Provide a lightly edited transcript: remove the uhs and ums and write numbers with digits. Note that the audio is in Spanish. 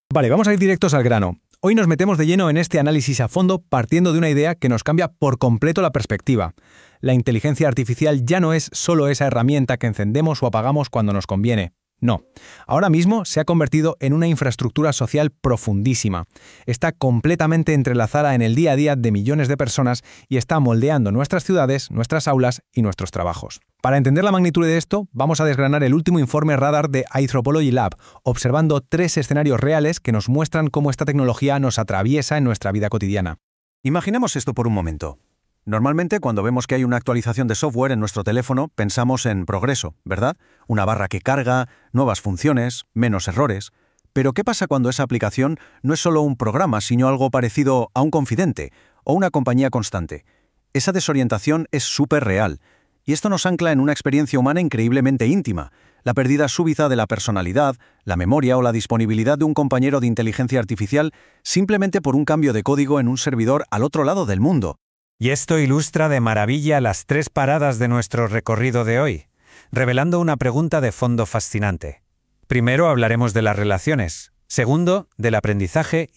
Vale, vamos a ir directos al grano. Hoy nos metemos de lleno en este análisis a fondo partiendo de una idea que nos cambia por completo la perspectiva. La inteligencia artificial ya no es solo esa herramienta que encendemos o apagamos cuando nos conviene. No. Ahora mismo se ha convertido en una infraestructura social profundísima. Está completamente entrelazada en el día a día de millones de personas y está moldeando nuestras ciudades, nuestras aulas y nuestros trabajos. Para entender la magnitud de esto, vamos a desgranar el último informe radar de Anthropology Lab, observando 3 escenarios reales que nos muestran cómo esta tecnología nos atraviesa en nuestra vida cotidiana. Imaginemos esto por un momento. Normalmente, cuando vemos que hay una actualización de software en nuestro teléfono, pensamos en progreso, ¿verdad? Una barra que carga, nuevas funciones, menos errores. Pero ¿qué pasa cuando esa aplicación no es solo un programa, sino algo parecido a un confidente o una compañía constante? Esa desorientación es súper real. Y esto nos ancla en una experiencia humana increíblemente íntima, la pérdida súbita de la personalidad, la memoria o la disponibilidad de un compañero de inteligencia artificial simplemente por un cambio de código en un servidor al otro lado del mundo. Y esto ilustra de maravilla las 3 paradas de nuestro recorrido de hoy, revelando una pregunta de fondo fascinante. Primero hablaremos de las relaciones, segundo, del aprendizaje